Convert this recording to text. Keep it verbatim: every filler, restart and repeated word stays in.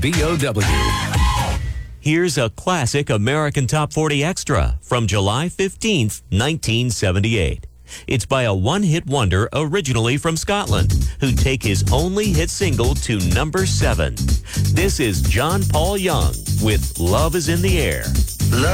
B O W. Here's a classic American Top forty Extra from July fifteenth, nineteen seventy-eight. It's by a one-hit wonder originally from Scotland, who'd take his only hit single to number seven. This is John Paul Young with Love is in the Air.